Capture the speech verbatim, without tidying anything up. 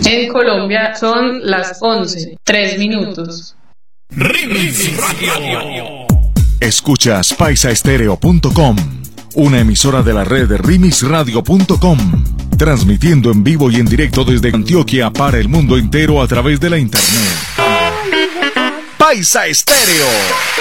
En Colombia son las once, tres minutos. Remix Radio. Escuchas paisa estéreo punto com, una emisora de la red remix radio punto com, transmitiendo en vivo y en directo desde Antioquia para el mundo entero a través de la internet. Paisa Estéreo.